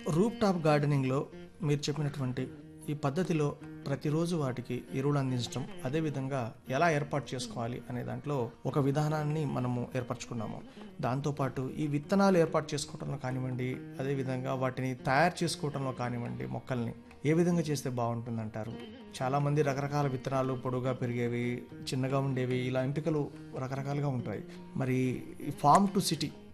రూప్ top గార్డెనింగ్లో మీరు చెప్పినటువంటి ఈ పద్ధతిలో ప్రతిరోజు వాటికి ఎరువులు అందించడం, అదేవిధంగా ఎలా ఏర్పాటు చేసుకోవాలి అనే దాంట్లో ఒక విధానాన్ని మనము ఏర్పరచుకున్నాము. దాంతోపాటు ఈ విత్తనాలు ఏర్పాటు చేసుకోవడంలో కానివ్వండి, అదేవిధంగా వాటిని తయారు చేసుకోవడంలో కానివ్వండి, మొక్కల్ని ఏ విధంగా చేస్తే బాగుంటుందంటారు? చాలామంది రకరకాల విత్తనాలు, పొడుగా పెరిగేవి, చిన్నగా ఉండేవి, ఇలా ఎంపికలు రకరకాలుగా ఉంటాయి. మరి ఈ ఫార్మ్ టు సిటీ